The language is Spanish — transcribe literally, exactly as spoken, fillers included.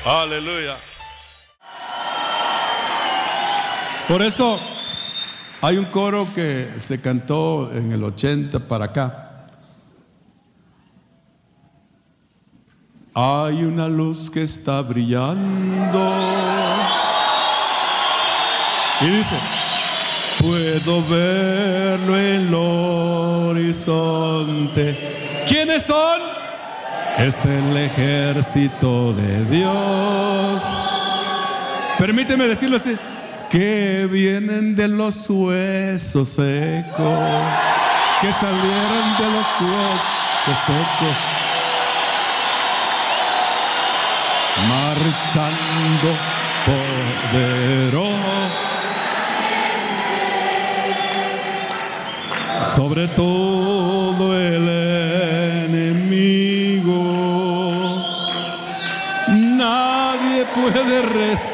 Aleluya. Por eso hay un coro que se cantó en el ochenta para acá. Hay una luz que está brillando. Y dice: puedo verlo en el horizonte. ¿Quiénes son? Es el ejército de Dios. Permíteme decirlo así: que vienen de los huesos secos, que salieron de los huesos secos, marchando poderoso sobre todo el enemigo. Nadie puede resistir